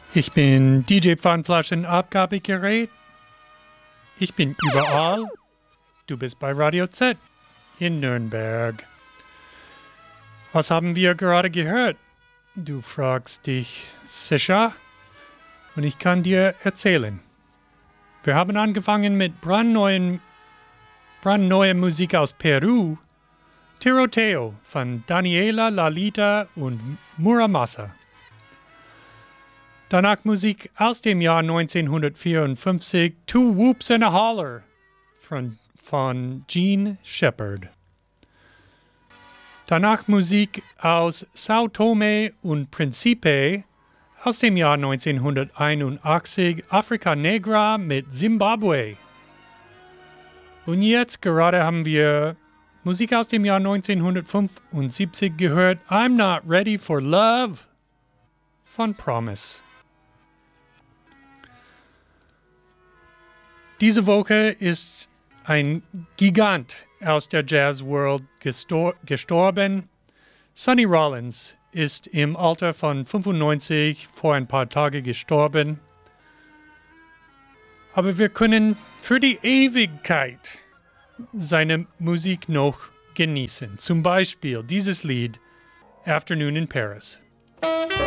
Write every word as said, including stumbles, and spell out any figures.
Ich bin D J Pfannflaschen Abgabegerät. Ich bin überall. Du bist bei Radio Z in Nürnberg. Was haben wir gerade gehört? Du fragst dich sicher und ich kann dir erzählen. Wir haben angefangen mit brandneuen, brandneuer Musik aus Peru. Tiroteo von Daniela Lalita und Muramasa. Danach Musik aus dem Jahr neunzehnhundertvierundfünfzig, Two Whoops and a Holler von, von Gene Shepard. Danach Musik aus Sao Tome und Principe aus dem Jahr neunzehnhunderteinundachtzig, Afrika Negra mit Zimbabwe. Und jetzt gerade haben wir Musik aus dem Jahr neunzehnhundertfünfundsiebzig gehört, I'm Not Ready for Love von Promise. Diese Woche ist ein Gigant aus der Jazz-World gestor- gestorben. Sonny Rollins ist im Alter von fünfundneunzig vor ein paar Tagen gestorben. Aber wir können für die Ewigkeit seine Musik noch genießen. Zum Beispiel dieses Lied Afternoon in Paris.